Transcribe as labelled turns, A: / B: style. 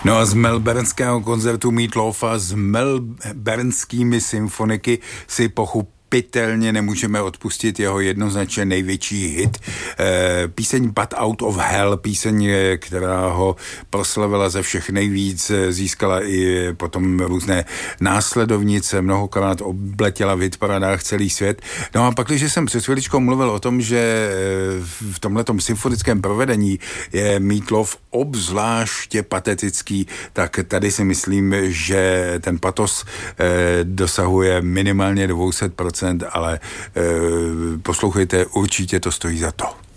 A: No a z melbourneského koncertu Meat Loaf a s melbourneskými symfoniky si pochopitelně nemůžeme odpustit jeho jednoznačně největší hit. Píseň But Out of Hell, píseň, která ho proslavila ze všech nejvíc, získala i potom různé následovnice, mnohokrát obletěla v hitparadách celý svět. No a pak, když jsem před chviličkou mluvil o tom, že v tomhletom symfonickém provedení je Meat Loaf obzvláště patetický, tak tady si myslím, že ten patos dosahuje minimálně 200%, ale poslouchejte, určitě to stojí za to.